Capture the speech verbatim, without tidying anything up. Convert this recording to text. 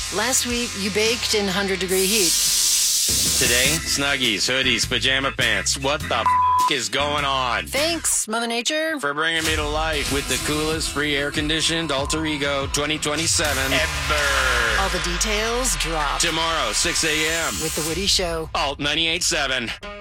Last week, you baked in one hundred degree heat. Today, Snuggies, hoodies, pajama pants. What the f*** is going on? Thanks, Mother Nature. For bringing me to life with the coolest free air-conditioned alter ego twenty twenty-seven ever. All the details drop Tomorrow, six a.m. with The Woody Show. Alt ninety-eight point seven.